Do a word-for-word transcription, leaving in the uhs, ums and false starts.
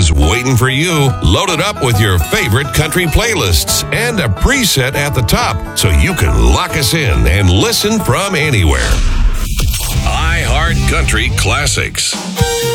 is waiting for you, loaded up with your favorite country playlists and a preset at the top so you can lock us in and listen from anywhere. iHeart Country Classics.